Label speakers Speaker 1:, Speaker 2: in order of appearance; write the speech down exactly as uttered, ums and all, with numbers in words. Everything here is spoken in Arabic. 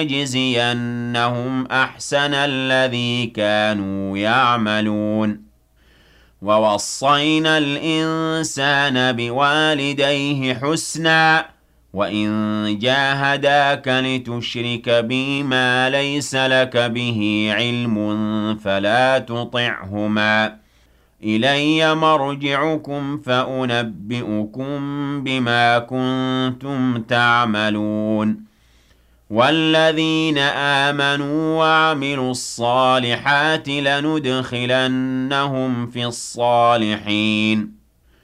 Speaker 1: لنجزينهم أحسن الذي كانوا يعملون ووصينا الإنسان بوالديه حسنا وإن جاهداك لتشرك بي ما ليس لك به علم فلا تطعهما إلي مرجعكم فأنبئكم بما كنتم تعملون والذين آمنوا وعملوا الصالحات لندخلنهم في الصالحين